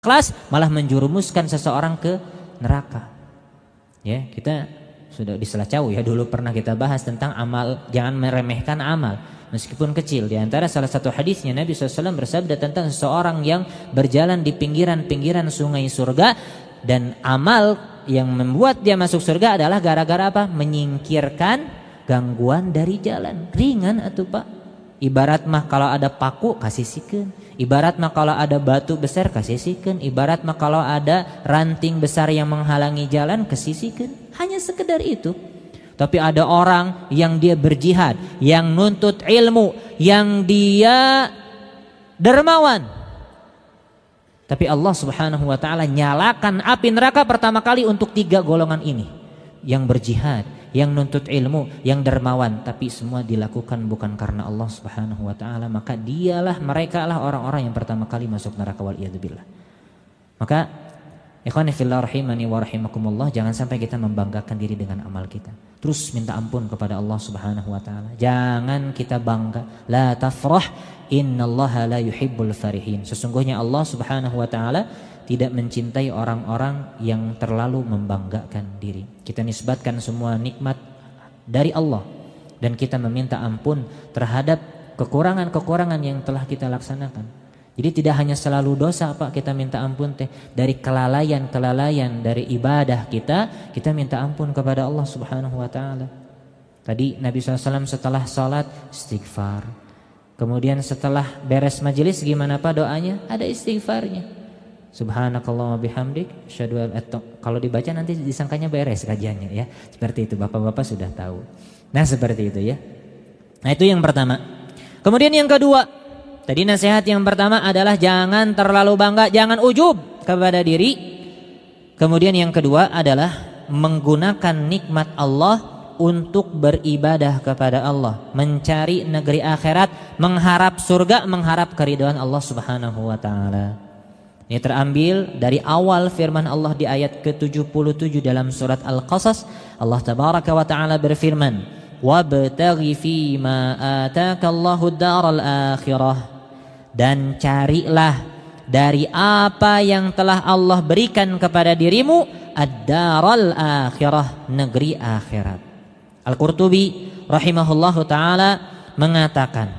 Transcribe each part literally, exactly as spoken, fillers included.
ikhlas malah menjurumuskan seseorang ke neraka. Ya, kita sudah di Selacau ya dulu pernah kita bahas tentang amal, jangan meremehkan amal meskipun kecil. Di antara salah satu hadisnya Nabi shallallahu alaihi wasallam bersabda tentang seseorang yang berjalan di pinggiran-pinggiran sungai surga dan amal yang membuat dia masuk surga adalah gara-gara apa? Menyingkirkan gangguan dari jalan. Ringan atuh Pak. Ibarat mah kalau ada paku kasih sikeun. Ibarat mah kalau ada batu besar kasih sikeun. Ibarat mah kalau ada ranting besar yang menghalangi jalan kasih sikeun. Hanya sekedar itu. Tapi ada orang yang dia berjihad, yang nuntut ilmu, yang dia dermawan. Tapi Allah Subhanahu wa taala nyalakan api neraka pertama kali untuk tiga golongan ini. Yang berjihad, yang nuntut ilmu, yang dermawan, tapi semua dilakukan bukan karena Allah Subhanahu wa taala, maka dialah, mereka lah orang-orang yang pertama kali masuk neraka wal iyadzubillah. Maka ikhwani fillah rahimani wa rahimakumullah, jangan sampai kita membanggakan diri dengan amal kita. Terus minta ampun kepada Allah Subhanahu wa taala. Jangan kita bangga. La tafrah, innallaha la yuhibbul farihin. Sesungguhnya Allah Subhanahu wa taala tidak mencintai orang-orang yang terlalu membanggakan diri. Kita nisbatkan semua nikmat dari Allah dan kita meminta ampun terhadap kekurangan-kekurangan yang telah kita laksanakan. Jadi tidak hanya selalu dosa Pak kita minta ampun teh, dari kelalaian-kelalaian dari ibadah kita, kita minta ampun kepada Allah Subhanahu wa taala. Tadi Nabi shallallahu alaihi wasallam setelah salat istighfar. Kemudian setelah beres majelis gimana Pak doanya? Ada istighfarnya. Subhanakallahumma bihamdik asyhadu an la ilaha illa anta. Kalau dibaca nanti disangkanya beres kajiannya ya. Seperti itu Bapak-bapak sudah tahu. Nah, seperti itu ya. Nah, itu yang pertama. Kemudian yang kedua, tadi nasihat yang pertama adalah jangan terlalu bangga, jangan ujub kepada diri. Kemudian yang kedua adalah menggunakan nikmat Allah untuk beribadah kepada Allah, mencari negeri akhirat, mengharap surga, mengharap keridhaan Allah Subhanahu wa taala. Ini terambil dari awal firman Allah di ayat ke tujuh puluh tujuh dalam surat Al-Qasas. Allah tabaraka wa taala berfirman, "Wabtaghi fima ataakallahu ad-daral akhirah." Dan carilah dari apa yang telah Allah berikan kepada dirimu ad-daral akhirah, negeri akhirat. Al-Qurtubi rahimahullahu taala mengatakan,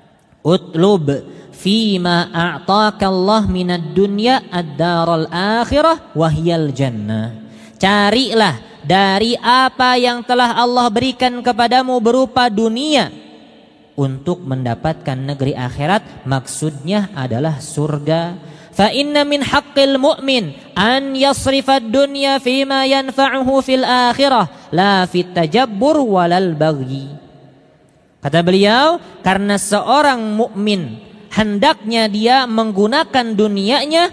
"Utlub fima a'taka Allah minad dunya ad-daral akhirah wahyal jannah." Carilah dari apa yang telah Allah berikan kepadamu berupa dunia untuk mendapatkan negeri akhirat, maksudnya adalah surga. Fa inna min haqqil mu'min an yasrifa ad-dunya fima yanfa'uhu fil akhirah la fit tajabbur walal baghi. Kata beliau, karena seorang mukmin hendaknya dia menggunakan dunianya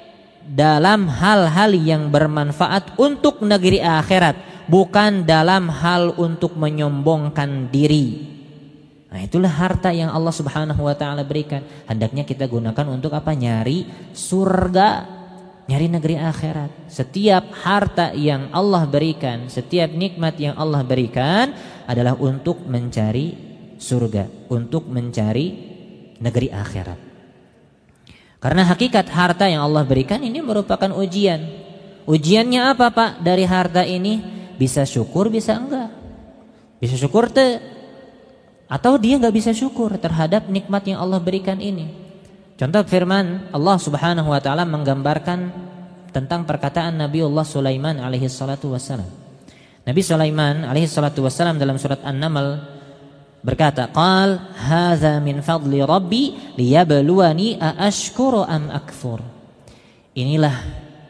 dalam hal-hal yang bermanfaat untuk negeri akhirat, bukan dalam hal untuk menyombongkan diri. Nah, itulah harta yang Allah Subhanahu wa taala berikan. Hendaknya kita gunakan untuk apa? Nyari surga, nyari negeri akhirat. Setiap harta yang Allah berikan, setiap nikmat yang Allah berikan adalah untuk mencari surga, untuk mencari negeri akhirat. Karena hakikat harta yang Allah berikan ini merupakan ujian. Ujiannya apa Pak dari harta ini? Bisa syukur, bisa enggak. Bisa syukur te, atau dia enggak bisa syukur terhadap nikmat yang Allah berikan ini. Contoh firman Allah Subhanahu wa taala menggambarkan tentang perkataan Nabiullah Sulaiman alaihi salatu wassalam. Nabi Sulaiman alaihi salatu wassalam dalam surat An-Naml berkata, "Qal hadza min fadli rabbi liyabluwani aashkuru am akfur." Inilah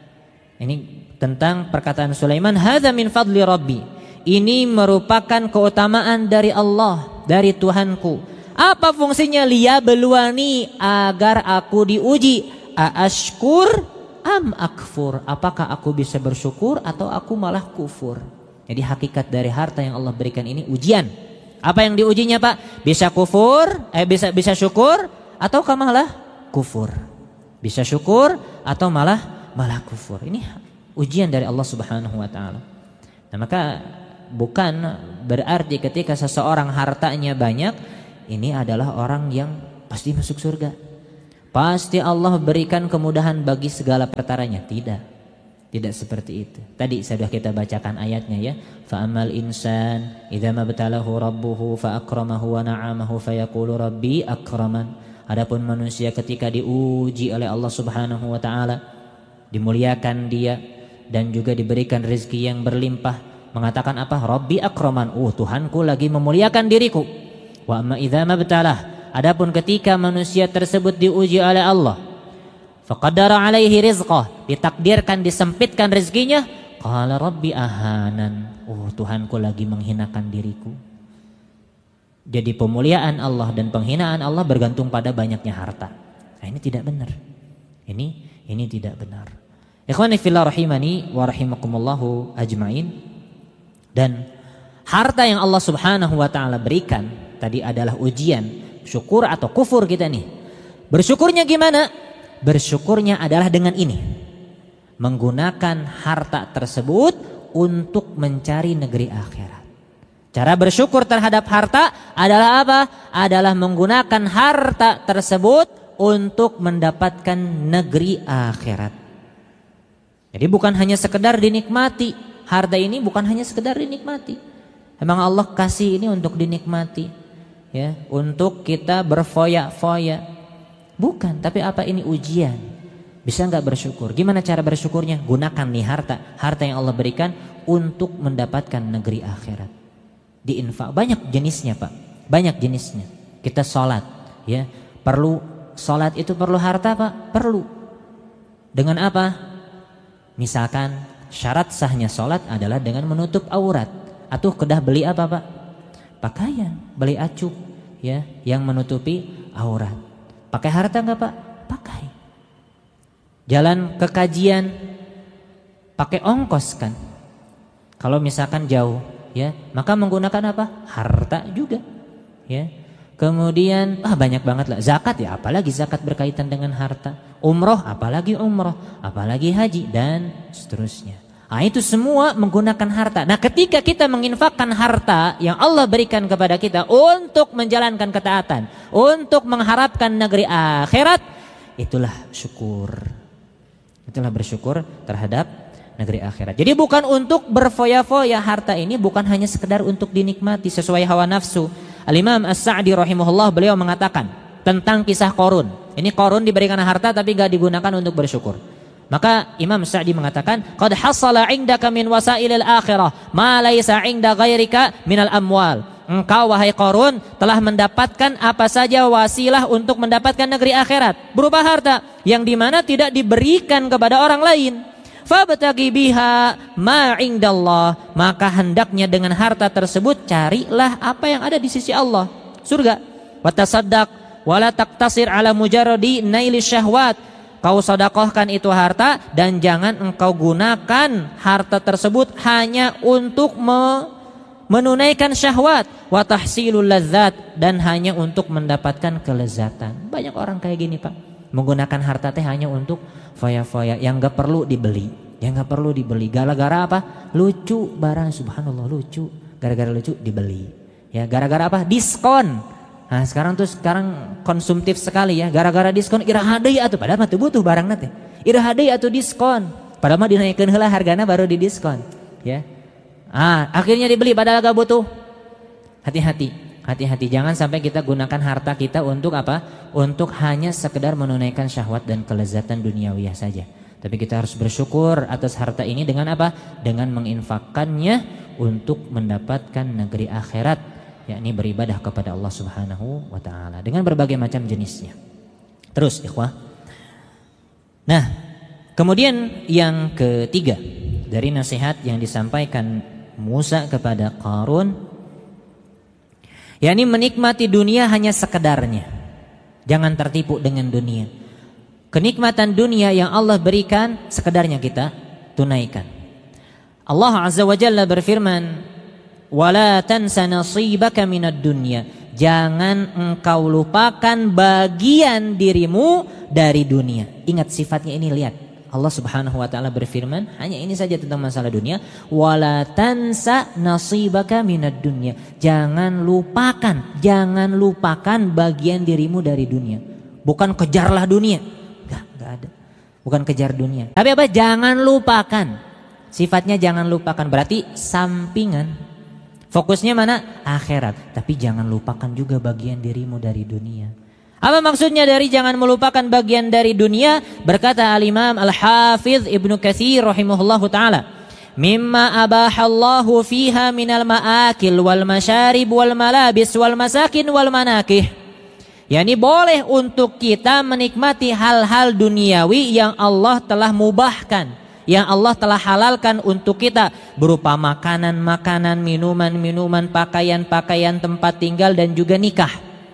ini tentang perkataan Sulaiman, hadza min fadli rabbi. Ini merupakan keutamaan dari Allah, dari Tuhanku. Apa fungsinya? Liyabluwani, agar aku diuji. Aashkur am akfur, apakah aku bisa bersyukur atau aku malah kufur. Jadi hakikat dari harta yang Allah berikan ini ujian. Apa yang diujinya Pak? Bisa kufur, eh bisa bisa syukur atau malah kufur. Bisa syukur atau malah malah kufur. Ini ujian dari Allah Subhanahu wa taala. Nah, maka bukan berarti ketika seseorang hartanya banyak ini adalah orang yang pasti masuk surga. Pasti Allah berikan kemudahan bagi segala perkaranya. Tidak. Tidak seperti itu. Tadi sudah kita bacakan ayatnya ya. Fa amal insan idza mabtalahu rabbuhu fa akramahu wa na'amahu fa yaqulu rabbi akraman. Adapun manusia ketika diuji oleh Allah Subhanahu wa taala, dimuliakan dia dan juga diberikan rezeki yang berlimpah, mengatakan apa? Rabbi akraman. Oh, Tuhanku lagi memuliakan diriku. Wa amma idza mabtalah, adapun ketika manusia tersebut diuji oleh Allah, faqaddara alaihi rizqah, ditakdirkan disempitkan rezekinya, qala rabbi ahanan. Oh, Tuhanku lagi menghinakan diriku. Jadi pemuliaan Allah dan penghinaan Allah bergantung pada banyaknya harta. Nah, ini tidak benar. Ini ini tidak benar. Ikhwani fillah rahimani wa rahimakumullahu ajmain. Dan harta yang Allah Subhanahu wa taala berikan tadi adalah ujian, syukur atau kufur kita nih. Bersyukurnya gimana? Bersyukurnya adalah dengan ini, menggunakan harta tersebut untuk mencari negeri akhirat. Cara bersyukur terhadap harta adalah apa? Adalah menggunakan harta tersebut untuk mendapatkan negeri akhirat. Jadi bukan hanya sekedar dinikmati. Harta ini bukan hanya sekedar dinikmati. Memang Allah kasih ini untuk dinikmati, ya, untuk kita berfoya-foya. Bukan, tapi apa ini ujian? Bisa nggak bersyukur? Gimana cara bersyukurnya? Gunakan nih harta, harta yang Allah berikan untuk mendapatkan negeri akhirat. Diinfak, banyak jenisnya Pak, banyak jenisnya. Kita sholat, ya, perlu sholat itu perlu harta Pak, perlu. Dengan apa? Misalkan syarat sahnya sholat adalah dengan menutup aurat. Atau kedah beli apa Pak? Pakaian, beli acuh, ya, yang menutupi aurat. Pakai harta nggak Pak? Pakai. Jalan ke kajian, pakai ongkos kan? Kalau misalkan jauh, ya, maka menggunakan apa? Harta juga, ya. Kemudian ah banyak banget lah. Zakat ya, apalagi zakat berkaitan dengan harta. Umroh, apalagi umroh, apalagi haji dan seterusnya. Nah, itu semua menggunakan harta. Nah, ketika kita menginfakkan harta yang Allah berikan kepada kita untuk menjalankan ketaatan, untuk mengharapkan negeri akhirat, itulah syukur. Itulah bersyukur terhadap negeri akhirat. Jadi bukan untuk berfoya-foya, harta ini bukan hanya sekedar untuk dinikmati sesuai hawa nafsu. Al-Imam As-Sa'di rahimahullah, beliau mengatakan tentang kisah Qarun. Ini Qarun diberikan harta tapi gak digunakan untuk bersyukur. Maka Imam Sa'di mengatakan, qad hasala 'indaka min wasailil akhirah ma laysa 'inda ghairika minal amwal. Engkau wahai Qarun telah mendapatkan apa saja wasilah untuk mendapatkan negeri akhirat berupa harta yang dimana tidak diberikan kepada orang lain. Fabtaghi biha ma 'indallah, maka hendaknya dengan harta tersebut carilah apa yang ada di sisi Allah, surga. Wa tasaddaq wa la taqtasir ala mujarradi naili syahwat. Kau sedekahkan itu harta dan jangan engkau gunakan harta tersebut hanya untuk me menunaikan syahwat, wa tahsilul ladzat, dan hanya untuk mendapatkan kelezatan. Banyak orang kayak gini Pak, menggunakan harta teh hanya untuk foya-foya yang enggak perlu dibeli, yang enggak perlu dibeli. Gara-gara apa? Lucu barang, subhanallah lucu. Gara-gara lucu dibeli. Ya, gara-gara apa? Diskon. Nah, sekarang tuh sekarang konsumtif sekali ya. Gara-gara diskon iraha deui atuh, padahal mah teu butuh barangna teh. Iraha deui atuh diskon. Padahal mah dinaikeun heula hargana baru didiskon, ya. Ah, akhirnya dibeli padahal gak butuh. Hati-hati, hati-hati, jangan sampai kita gunakan harta kita untuk apa? Untuk hanya sekedar menunaikan syahwat dan kelezatan duniawiyah saja. Tapi kita harus bersyukur atas harta ini dengan apa? Dengan menginfakkannya untuk mendapatkan negeri akhirat, yakni beribadah kepada Allah Subhanahu wa taala dengan berbagai macam jenisnya. Terus ikhwah. Nah, kemudian yang ketiga dari nasihat yang disampaikan Musa kepada Qarun, yakni menikmati dunia hanya sekedarnya. Jangan tertipu dengan dunia. Kenikmatan dunia yang Allah berikan sekedarnya kita tunaikan. Allah Azza wa Jalla berfirman, wala tansa nasibaka minad dunya, jangan engkau lupakan bagian dirimu dari dunia. Ingat sifatnya ini, lihat. Allah Subhanahu wa taala berfirman, hanya ini saja tentang masalah dunia, wala tansa nasibaka minad dunya. Jangan lupakan, jangan lupakan bagian dirimu dari dunia. bukan kejarlah dunia. Enggak, enggak ada. Bukan kejar dunia. Tapi apa? Jangan lupakan. Sifatnya jangan lupakan, berarti sampingan. Fokusnya mana? Akhirat. Tapi jangan lupakan juga bagian dirimu dari dunia. Apa maksudnya dari jangan melupakan bagian dari dunia? Berkata Al-Imam Al-Hafidh Ibnu Katsir rahimahullahu ta'ala, mimma abahallahu fiha minal ma'akil wal masyarib wal malabis wal masakin wal manakih. Yani boleh untuk kita menikmati hal-hal duniawi yang Allah telah mubahkan, yang Allah telah halalkan untuk kita, berupa makanan-makanan, minuman-minuman, pakaian-pakaian, tempat tinggal dan juga nikah.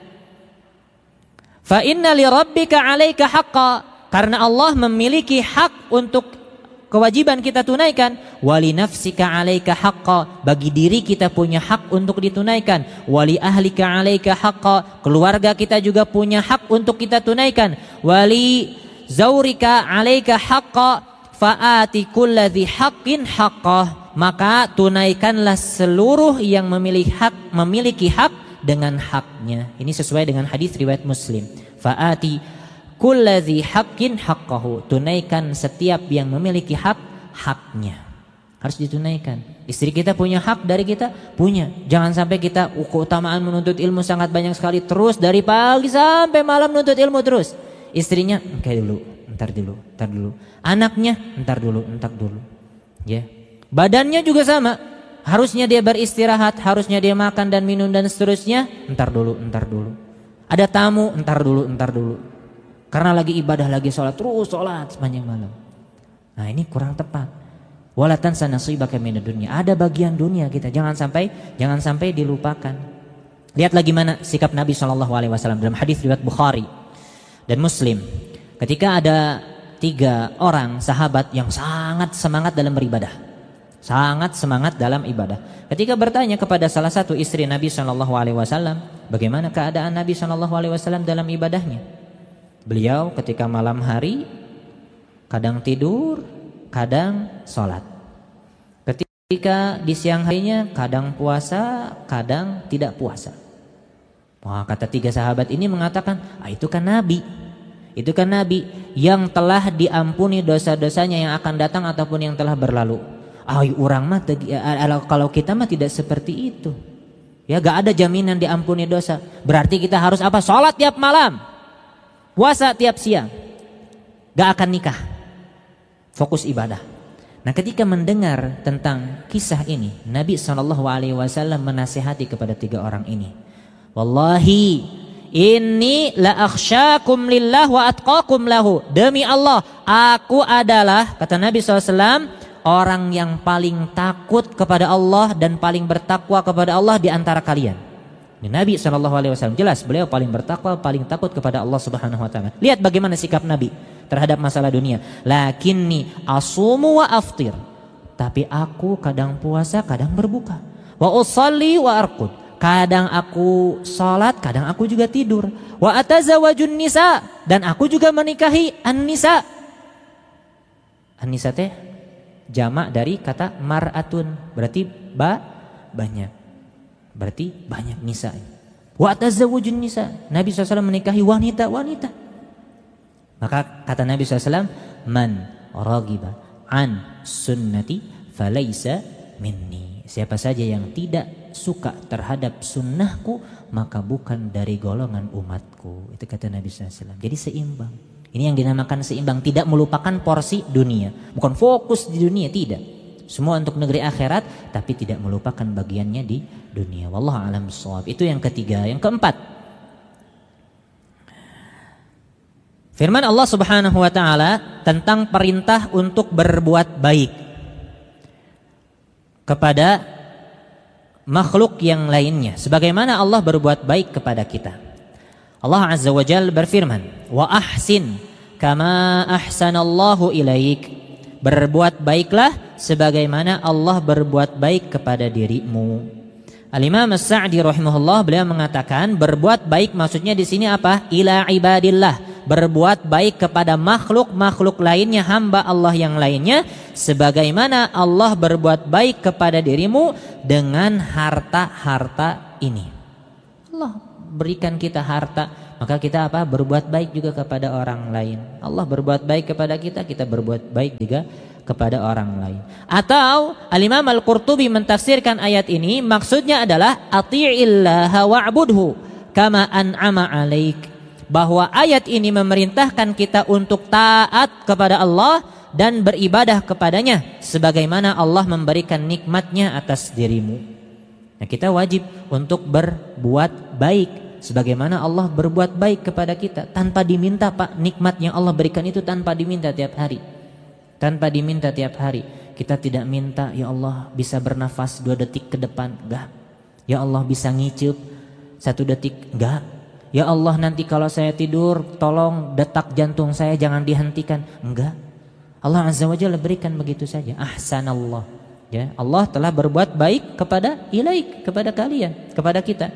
Fa inna li rabbika 'alaika haqqan, karena Allah memiliki hak untuk kewajiban kita tunaikan. Wali nafsika 'alaika haqqan, bagi diri kita punya hak untuk ditunaikan. Wali ahlika 'alaika haqqan, keluarga kita juga punya hak untuk kita tunaikan. Wali zaurika 'alaika haqqan, fa'ati kulladzi haqqin haqqah, maka tunaikanlah seluruh yang memiliki hak memiliki hak dengan haknya. Ini sesuai dengan hadis riwayat Muslim. Fa'ati kulladzi haqqin haqqahu, tunaikan setiap yang memiliki hak haknya. Harus ditunaikan. Istri kita punya hak dari kita? Punya. Jangan sampai kita uh, keutamaan menuntut ilmu sangat banyak sekali, terus dari pagi sampai malam menuntut ilmu terus. Istrinya, kayak dulu, entar dulu, entar dulu. Anaknya, entar dulu, entar dulu. Ya. Badannya juga sama. Harusnya dia beristirahat, harusnya dia makan dan minum dan seterusnya. Entar dulu, entar dulu. Ada tamu, entar dulu, entar dulu. Karena lagi ibadah, lagi sholat, terus sholat sepanjang malam. Nah ini kurang tepat. Wala tansa nasibaka minad dunya. Ada bagian dunia kita, jangan sampai jangan sampai dilupakan. Lihat lagi mana sikap Nabi shallallahu alaihi wasallam dalam hadis riwayat Bukhari dan Muslim. Ketika ada tiga orang sahabat yang sangat semangat dalam beribadah. Sangat semangat dalam ibadah. Ketika bertanya kepada salah satu istri Nabi shallallahu alaihi wasallam, bagaimana keadaan Nabi shallallahu alaihi wasallam dalam ibadahnya? Beliau ketika malam hari kadang tidur, kadang sholat. Ketika di siang harinya kadang puasa, kadang tidak puasa. Wah, kata tiga sahabat ini mengatakan, ah, itu kan Nabi. Itu kan Nabi yang telah diampuni dosa-dosanya yang akan datang ataupun yang telah berlalu. Ah, orang mah kalau kita mah tidak seperti itu. Ya, gak ada jaminan diampuni dosa. Berarti kita harus apa? Sholat tiap malam, puasa tiap siang, gak akan nikah, fokus ibadah. Nah ketika mendengar tentang kisah ini, Nabi shallallahu alaihi wasallam menasihati kepada tiga orang ini, wallahi inni la akhsyakum lillah wa atqakum lahu, demi Allah aku adalah, kata Nabi shallallahu alaihi wasallam, orang yang paling takut kepada Allah dan paling bertakwa kepada Allah di antara kalian. Ini Nabi shallallahu alaihi wasallam jelas beliau paling bertakwa, paling takut kepada Allah subhanahu wa taala. Lihat bagaimana sikap Nabi terhadap masalah dunia. Lakinni asumu wa aftir, tapi aku kadang puasa, kadang berbuka. Wa usalli wa arqud, kadang aku salat, kadang aku juga tidur. Wa atazawajun nisa, dan aku juga menikahi an-nisa. An-nisa teh jamak dari kata mar'atun, berarti ba banyak, berarti banyak nisa. Wa tazawwujun nisa, Nabi shallallahu alaihi wasallam menikahi wanita-wanita. Maka kata Nabi shallallahu alaihi wasallam, man ragiba an sunnati falaysa minni, siapa saja yang tidak suka terhadap sunnahku maka bukan dari golongan umatku. Itu kata Nabi shallallahu alaihi wasallam. Jadi seimbang. Ini yang dinamakan seimbang, tidak melupakan porsi dunia. Bukan fokus di dunia, tidak. Semua untuk negeri akhirat, tapi tidak melupakan bagiannya di dunia. Wallahu a'lam bishawab. Itu yang ketiga. Yang keempat, firman Allah subhanahu wa ta'ala tentang perintah untuk berbuat baik kepada makhluk yang lainnya, sebagaimana Allah berbuat baik kepada kita. Allah Azza wa Jalla berfirman, wa ahsin kama ahsanallahu ilaik, berbuat baiklah sebagaimana Allah berbuat baik kepada dirimu. Al-Imam As-Sa'di rahimahullah beliau mengatakan berbuat baik maksudnya di sini apa? Ila ibadillah, berbuat baik kepada makhluk-makhluk lainnya, hamba Allah yang lainnya, sebagaimana Allah berbuat baik kepada dirimu dengan harta-harta ini. Allah berikan kita harta, maka kita apa? Berbuat baik juga kepada orang lain. Allah berbuat baik kepada kita, kita berbuat baik juga kepada orang lain. Atau Al-Imam Al-Qurtubi mentafsirkan ayat ini, maksudnya adalah ati'illaha wa'budhu kama an'ama 'alaik. Bahwa ayat ini memerintahkan kita untuk taat kepada Allah dan beribadah kepadanya sebagaimana Allah memberikan nikmatnya atas dirimu. Nah, kita wajib untuk berbuat baik sebagaimana Allah berbuat baik kepada kita tanpa diminta, Pak. Nikmat yang Allah berikan itu tanpa diminta tiap hari. Tanpa diminta tiap hari. Kita tidak minta, ya Allah bisa bernafas dua detik ke depan, enggak. Ya Allah bisa ngicip satu detik, enggak. Ya Allah nanti kalau saya tidur tolong detak jantung saya jangan dihentikan, enggak. Allah Azza wa Jalla berikan begitu saja. Ahsanallah. Ya, Allah telah berbuat baik kepada ilaik, kepada kalian, kepada kita.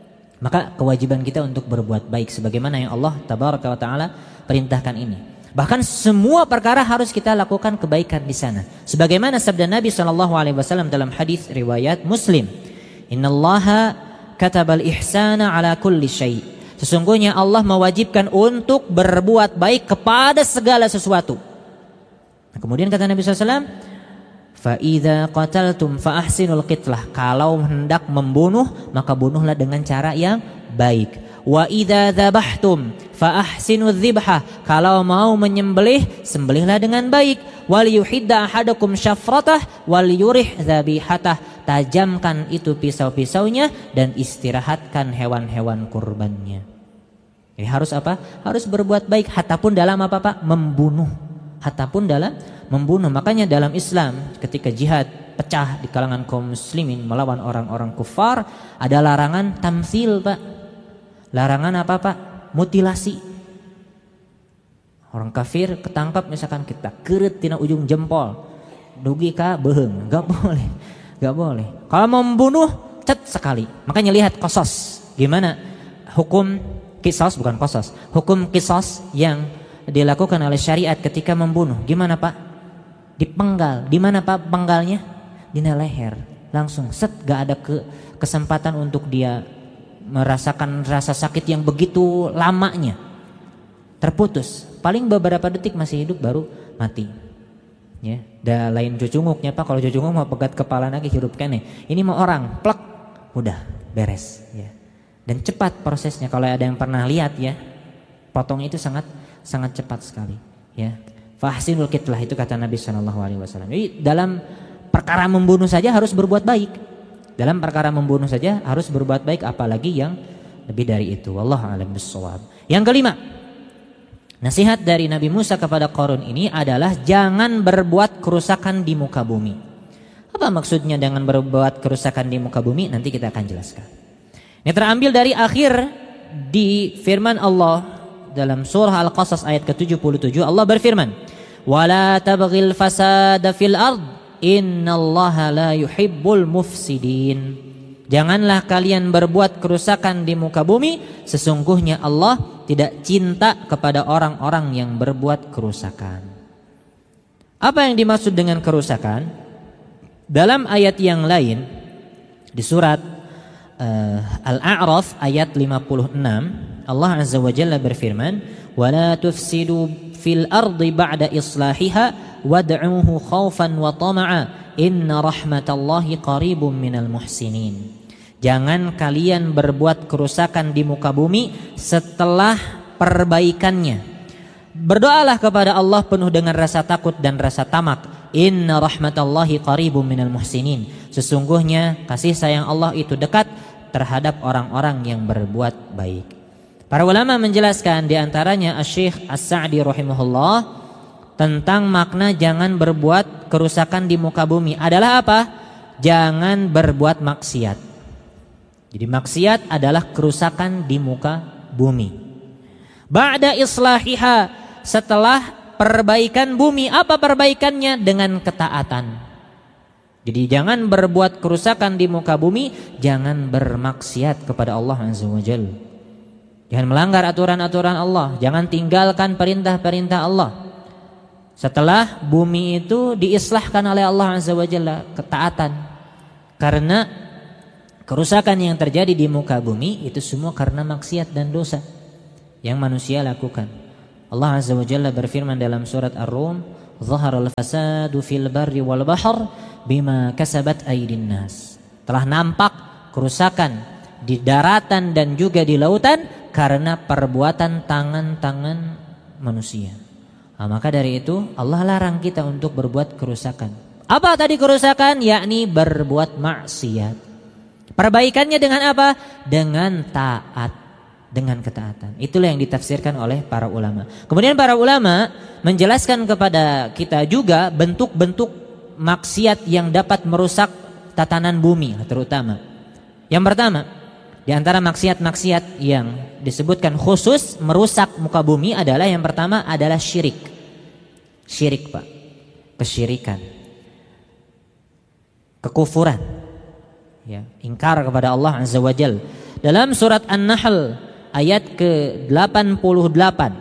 Maka kewajiban kita untuk berbuat baik sebagaimana yang Allah Tabaraka wa Taala perintahkan ini. Bahkan semua perkara harus kita lakukan kebaikan di sana. Sebagaimana sabda Nabi sallallahu alaihi wasallam dalam hadis riwayat Muslim, "Innallaha katabal ihsana ala kulli syai'." Sesungguhnya Allah mewajibkan untuk berbuat baik kepada segala sesuatu. Nah, kemudian kata Nabi sallallahu alaihi wasallam, "Fa idza qataltum fa ahsinul qitlah." Kalau hendak membunuh, maka bunuhlah dengan cara yang baik. Wa idza dzabhtum fa ahsinudz dzibhah. Kalau mau menyembelih, sembelihlah dengan baik. Wal yuhidda ahadukum syafratah wal yurih dzabihatah. Tajamkan itu pisau-pisaunya dan istirahatkan hewan-hewan kurbannya. Jadi harus apa? Harus berbuat baik hatta pun dalam apa, Pak? Membunuh. Hatta pun dalam membunuh. Makanya dalam Islam ketika jihad pecah di kalangan kaum muslimin melawan orang-orang kufar, ada larangan tamsil, Pak. Larangan apa, Pak? Mutilasi. Orang kafir ketangkap misalkan kita keret tina ujung jempol. Dugi ka beheung, enggak boleh. Enggak boleh. Kalau mau membunuh cet sekali. Makanya lihat Qasas. Gimana hukum Qisas, bukan Qasas. Hukum Qisas yang dilakukan oleh syariat ketika membunuh. Gimana, Pak? Dipenggal. Di mana, Pak, penggalnya? Di leher. Langsung set, gak ada ke, kesempatan untuk dia merasakan rasa sakit yang begitu lamanya. Terputus. Paling beberapa detik masih hidup baru mati. Ya, dah lain cucunguknya, Pak. Kalau cucunguk mau pegat kepala lagi hirup kene. Ini mau orang, plek, udah beres, ya. Dan cepat prosesnya. Kalau ada yang pernah lihat ya, potong itu sangat sangat cepat sekali, ya. Fahsinul qitlah itu kata Nabi sallallahu alaihi wasallam. Jadi dalam perkara membunuh saja harus berbuat baik. Dalam perkara membunuh saja harus berbuat baik, apalagi yang lebih dari itu. Wallahu a'lam bissawab. Yang kelima, nasihat dari Nabi Musa kepada Qarun ini adalah jangan berbuat kerusakan di muka bumi. Apa maksudnya dengan berbuat kerusakan di muka bumi? Nanti kita akan jelaskan. Ini terambil dari akhir di firman Allah dalam surah Al-Qasas ayat ke tujuh puluh tujuh. Allah berfirman, "Wala tabghil fasada fil ard, innallaha la yuhibbul mufsidin." Janganlah kalian berbuat kerusakan di muka bumi, sesungguhnya Allah tidak cinta kepada orang-orang yang berbuat kerusakan. Apa yang dimaksud dengan kerusakan? Dalam ayat yang lain di surat uh, Al-A'raf ayat lima puluh enam, Allah Azza wa Jalla berfirman, "Wala tufsidu fil ardi ba'da islahiha wad'uhu khaufan wa tama'a, inna rahmatallahi qaribum minal muhsinin." Jangan kalian berbuat kerusakan di muka bumi setelah perbaikannya. Berdoalah kepada Allah penuh dengan rasa takut dan rasa tamak. Inna rahmatallahi qaribum minal muhsinin. Sesungguhnya kasih sayang Allah itu dekat terhadap orang-orang yang berbuat baik. Para ulama menjelaskan di antaranya Asy-Syaikh As-Sa'di rahimahullah tentang makna jangan berbuat kerusakan di muka bumi adalah apa? Jangan berbuat maksiat. Jadi maksiat adalah kerusakan di muka bumi. Ba'da islahiha, setelah perbaikan bumi. Apa perbaikannya? Dengan ketaatan. Jadi jangan berbuat kerusakan di muka bumi, jangan bermaksiat kepada Allah Azza wa Jalla. Jangan melanggar aturan-aturan Allah, jangan tinggalkan perintah-perintah Allah. Setelah bumi itu diislahkan oleh Allah Azza wa Jalla, ketaatan. Karena kerusakan yang terjadi di muka bumi itu semua karena maksiat dan dosa. yang manusia lakukan. Allah Azza wa Jalla berfirman dalam surat Ar-Rum, "Zaharal fasadu fil barri wal bahr bima kasabat aydin nas." Telah nampak kerusakan di daratan dan juga di lautan karena perbuatan tangan-tangan manusia. Nah, maka dari itu Allah larang kita untuk berbuat kerusakan. Apa tadi kerusakan? Yakni berbuat maksiat. Perbaikannya dengan apa? Dengan taat, dengan ketaatan. Itulah yang ditafsirkan oleh para ulama. Kemudian para ulama menjelaskan kepada kita juga bentuk-bentuk maksiat yang dapat merusak tatanan bumi terutama. Yang pertama, di antara maksiat-maksiat yang disebutkan khusus merusak muka bumi adalah yang pertama adalah syirik. Syirik, Pak. Kesyirikan. Kekufuran. Ya, ingkar kepada Allah Azza wa Jalla. Dalam surat An-Nahl ayat ke delapan puluh delapan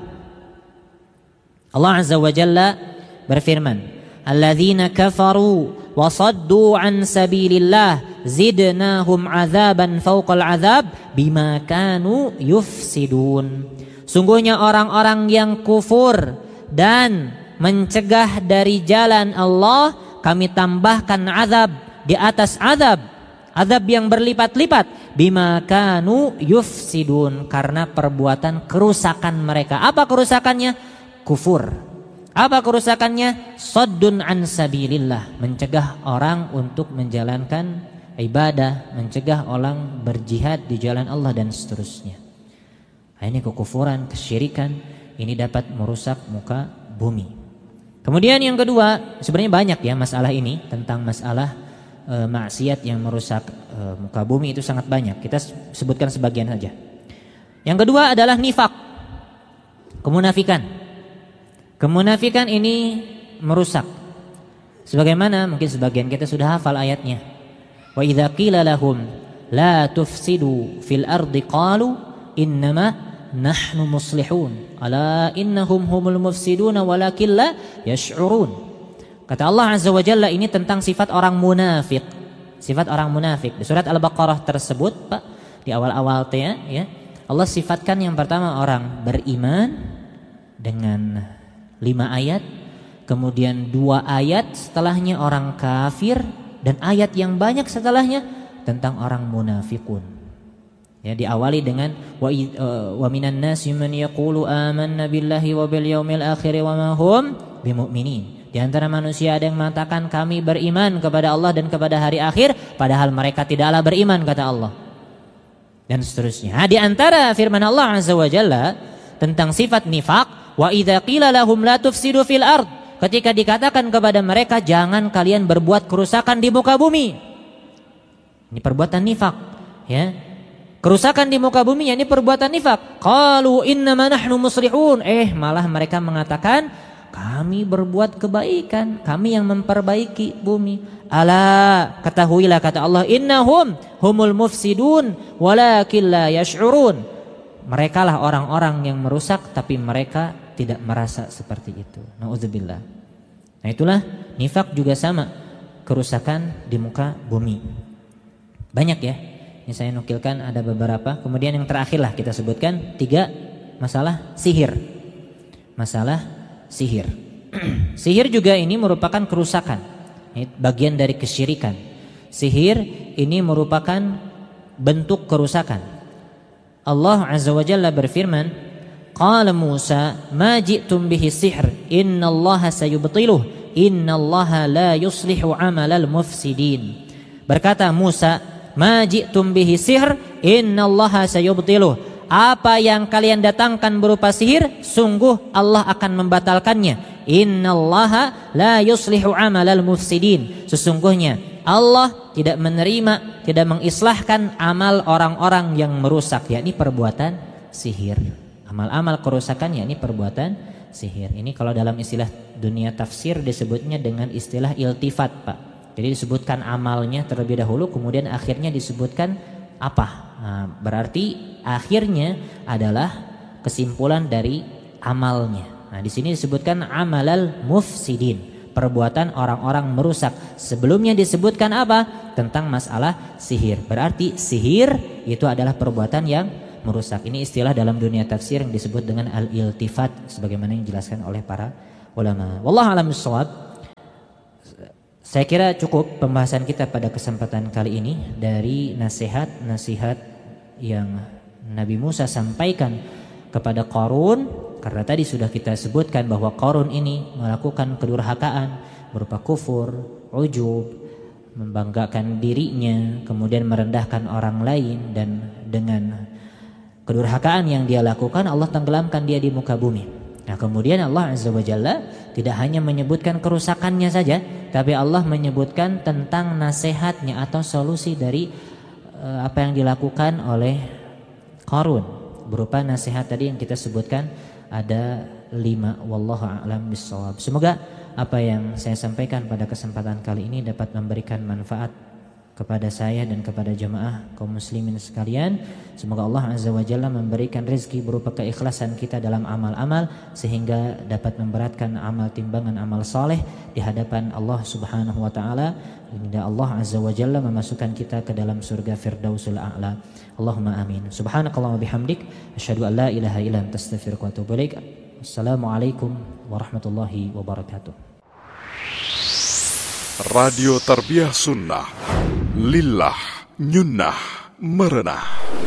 Allah Azza wa Jalla berfirman, "Alladzina kafaru wa saddu an sabilillah zidnahum azaban fawqal azab bima kanu yufsidun." Sungguhnya orang-orang yang kufur dan mencegah dari jalan Allah, kami tambahkan azab di atas azab, azab yang berlipat-lipat, bima kanu yufsidun, karena perbuatan kerusakan mereka. Apa kerusakannya? Kufur. Apa kerusakannya? Saddun an sabilillah, mencegah orang untuk menjalankan ibadah, mencegah orang berjihad di jalan Allah dan seterusnya. Nah, ini kekufuran, kesyirikan, ini dapat merusak muka bumi. Kemudian yang kedua, sebenarnya banyak ya masalah ini, tentang masalah e, maksiat yang merusak e, muka bumi itu sangat banyak. Kita sebutkan sebagian saja. Yang kedua adalah nifak, kemunafikan. Kemunafikan ini merusak. Sebagaimana mungkin sebagian kita sudah hafal ayatnya. Wa idza qila lahum la tufsidu fil ardi qalu innama nahnu muslihun ala innahum humul mufsiduna walakin la yash'urun. Kata Allah Azza wa Jalla ini tentang sifat orang munafik. Sifat orang munafik di surat Al-Baqarah tersebut, Pak, di awal-awal ya, ya. Allah sifatkan yang pertama orang beriman dengan lima ayat, kemudian dua ayat setelahnya orang kafir, dan ayat yang banyak setelahnya tentang orang munafikun. Ya, diawali dengan wa wa minan nasi man yaqulu amanna billahi wa bil yaumil akhir wa ma hum bimumin. Di antara manusia ada yang mengatakan kami beriman kepada Allah dan kepada hari akhir, padahal mereka tidaklah beriman, kata Allah. Dan seterusnya. Nah, di antara firman Allah Azza wa Jalla tentang sifat nifaq, wa idza qila lahum la tufsidu fil ard, ketika dikatakan kepada mereka jangan kalian berbuat kerusakan di muka bumi. Ini perbuatan nifaq, ya. Kerusakan di muka bumi, ini perbuatan nifak. Qalu innama nahnu muslihun. Eh, malah mereka mengatakan kami berbuat kebaikan, kami yang memperbaiki bumi. Ala, ketahuilah kata Allah, innahum humul mufsidun walakin la yash'urun. Mereka lah orang-orang yang merusak tapi mereka tidak merasa seperti itu. Nauzubillah. Nah, itulah nifak juga sama, kerusakan di muka bumi. Banyak ya. Ini saya nukilkan ada beberapa. Kemudian yang terakhir lah kita sebutkan tiga, masalah sihir. Masalah sihir. Sihir juga ini merupakan kerusakan. Ini bagian dari kesyirikan. Sihir ini merupakan bentuk kerusakan. Allah Azza wa Jalla berfirman, Qala Musa ma ji'tum bihi sihr innallaha sayubtiluh innallaha la yuslihu amalal mufsidin. Berkata Musa, ma ji'tum bihi sihr innallaha sayubtiluh. Apa yang kalian datangkan berupa sihir, sungguh Allah akan membatalkannya. Innallaha la yuslihu amalal mufsidin. Sesungguhnya Allah tidak menerima, tidak mengislahkan amal orang-orang yang merusak, yakni perbuatan sihir. Amal-amal kerusakan yakni perbuatan sihir. Ini kalau dalam istilah dunia tafsir disebutnya dengan istilah iltifat, Pak. Jadi disebutkan amalnya terlebih dahulu, kemudian akhirnya disebutkan apa. Nah, berarti akhirnya adalah kesimpulan dari amalnya. Nah, di sini disebutkan amalal mufsidin, perbuatan orang-orang merusak. Sebelumnya disebutkan apa? Tentang masalah sihir. Berarti sihir itu adalah perbuatan yang merusak. Ini istilah dalam dunia tafsir yang disebut dengan al-iltifat sebagaimana yang dijelaskan oleh para ulama. Wallahu a'lam bishawab. Saya kira cukup pembahasan kita pada kesempatan kali ini dari nasihat-nasihat yang Nabi Musa sampaikan kepada Qarun, karena tadi sudah kita sebutkan bahwa Qarun ini melakukan kedurhakaan berupa kufur, ujub, membanggakan dirinya, kemudian merendahkan orang lain, dan dengan kedurhakaan yang dia lakukan Allah tenggelamkan dia di muka bumi. Nah, kemudian Allah Azza wa Jalla tidak hanya menyebutkan kerusakannya saja, tapi Allah menyebutkan tentang nasihatnya atau solusi dari uh, apa yang dilakukan oleh Qarun berupa nasihat tadi yang kita sebutkan ada lima. Wallahu a'lam bishawab. Semoga apa yang saya sampaikan pada kesempatan kali ini dapat memberikan manfaat kepada saya dan kepada jemaah kaum muslimin sekalian. Semoga Allah Azza wa Jalla memberikan rezeki berupa keikhlasan kita dalam amal-amal sehingga dapat memberatkan amal timbangan amal saleh di hadapan Allah Subhanahu wa taala, hingga Allah Azza wa Jalla memasukkan kita ke dalam surga Firdausul A'la. Allahumma amin. Subhanakallahumma bihamdik asyhadu an la ilaha illa anta astaghfiruka wa atubu ilaik. Assalamualaikum warahmatullahi wabarakatuh. Radio Tarbiyah Sunnah, lillah nyunnah merenah.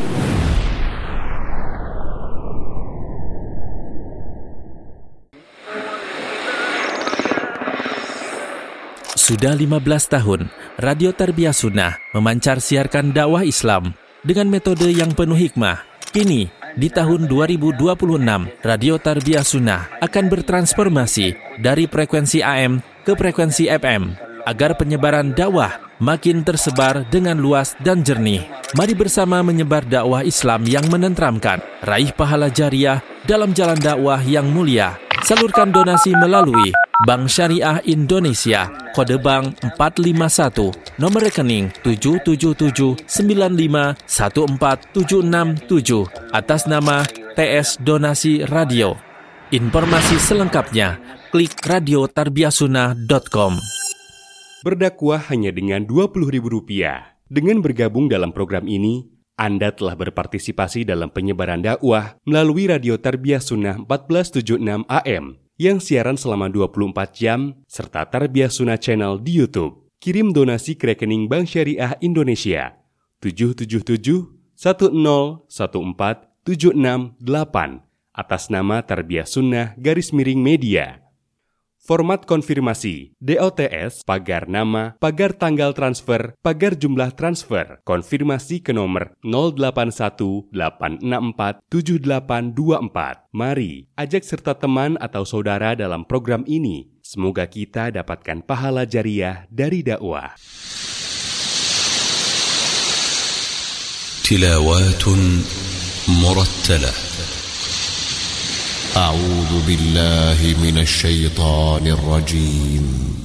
Sudah lima belas tahun, Radio Tarbiyah Sunnah memancar siarkan dakwah Islam dengan metode yang penuh hikmah. Kini, di tahun dua ribu dua puluh enam, Radio Tarbiyah Sunnah akan bertransformasi dari frekuensi A M ke frekuensi F M agar penyebaran dakwah makin tersebar dengan luas dan jernih. Mari bersama menyebar dakwah Islam yang menenteramkan, raih pahala jariah dalam jalan dakwah yang mulia. Salurkan donasi melalui Bank Syariah Indonesia, kode bank empat lima satu, nomor rekening tujuh tujuh tujuh sembilan lima satu empat tujuh enam tujuh atas nama T S Donasi Radio. Informasi selengkapnya klik radio tarbiyah sunnah dot com. Berdakwah hanya dengan dua puluh ribu rupiah. Dengan bergabung dalam program ini, Anda telah berpartisipasi dalam penyebaran dakwah melalui Radio Tarbiyah Sunnah empat belas tujuh puluh enam A M yang siaran selama dua puluh empat jam serta Tarbiyah Sunnah Channel di YouTube. Kirim donasi ke rekening Bank Syariah Indonesia tujuh tujuh tujuh satu nol satu empat tujuh enam delapan atas nama Tarbiyah Sunnah garis miring media. Format konfirmasi, D O T S, pagar nama, pagar tanggal transfer, pagar jumlah transfer, konfirmasi ke nomor nol delapan satu delapan enam empat tujuh delapan dua empat. Mari, ajak serta teman atau saudara dalam program ini. Semoga kita dapatkan pahala jariah dari dakwah. Tilawatun murattalah. أعوذ بالله من الشيطان الرجيم